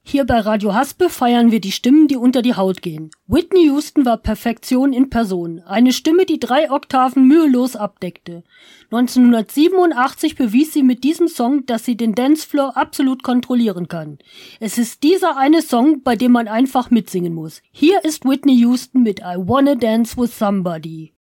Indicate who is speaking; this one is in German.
Speaker 1: Hier bei Radio Haspe feiern wir die Stimmen, die unter die Haut gehen. Whitney Houston war Perfektion in Person. Eine Stimme, die 3 Oktaven mühelos abdeckte. 1987 bewies sie mit diesem Song, dass sie den Dancefloor absolut kontrollieren kann. Es ist dieser eine Song, bei dem man einfach mitsingen muss. Hier ist Whitney Houston mit I Wanna Dance with Somebody.